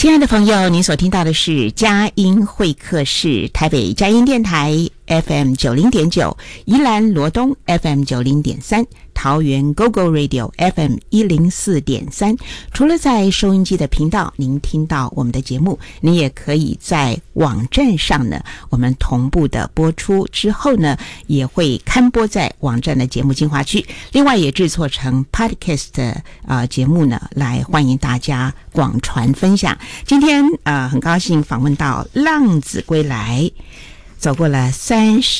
亲爱的朋友，您所听到的是佳音会客室，台北佳音电台 FM 90.9，宜兰罗东 FM 90.3，桃园 GoGo Radio FM 104.3。除了在收音机的频道您听到我们的节目，您也可以在网站上呢，我们同步的播出之后呢，也会刊播在网站的节目精华区，另外也制作成 Podcast 的节目呢，来欢迎大家广传分享。今天很高兴访问到浪子归来，走过了30